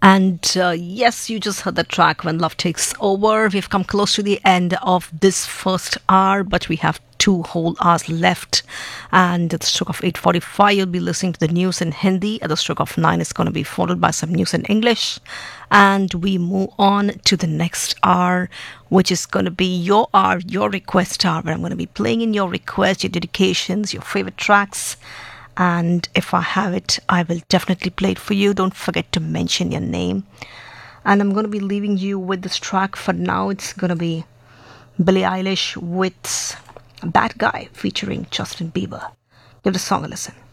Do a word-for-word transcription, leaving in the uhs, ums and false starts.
And uh, yes, you just heard the track When Love Takes Over. We've come close to the end of this first hour, but we have two whole hours left. And at the stroke of eight forty-five, you'll be listening to the news in Hindi. At the stroke of nine, it's going to be followed by some news in English. And we move on to the next hour, which is going to be your hour, your request hour, where I'm going to be playing in your requests, your dedications, your favorite tracks. And if I have it, I will definitely play it for you. Don't forget to mention your name. And I'm going to be leaving you with this track for now. It's going to be Billie Eilish with Bad Guy featuring Justin Bieber. Give the song a listen.